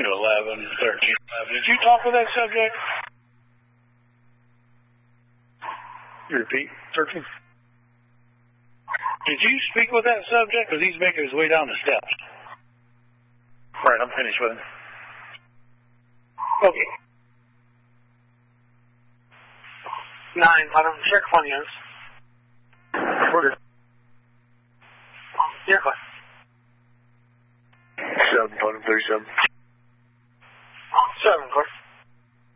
11, 13, 11. Did you talk with that subject? Repeat, 13. Did you speak with that subject? Because he's making his way down the steps. Right, I'm finished with him. Okay. 9, let him check 1 units. We're good. You're clear. 7, let him 37. 7, clear.